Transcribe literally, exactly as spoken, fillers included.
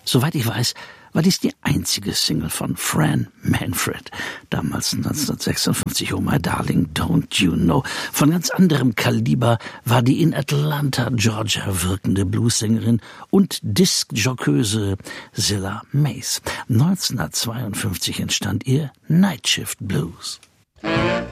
Soweit ich weiß, war dies die einzige Single von Fran Manfred, damals neunzehnhundertsechsundfünfig, Oh My Darling, Don't You Know. Von ganz anderem Kaliber war die in Atlanta, Georgia wirkende Bluessängerin und Diskjockeuse Zilla Mace. neunzehnhundertzweiundfünfzig entstand ihr Night Shift Blues.